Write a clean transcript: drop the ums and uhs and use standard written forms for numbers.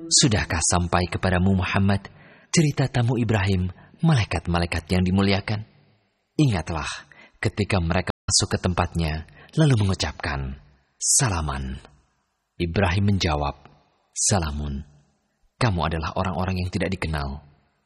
Sudahkah sampai kepadamu Muhammad cerita tamu Ibrahim, malaikat-malaikat yang dimuliakan? Ingatlah ketika mereka masuk ke tempatnya, lalu mengucapkan, "Salaman." Ibrahim menjawab, "Salamun. Kamu adalah orang-orang yang tidak dikenal.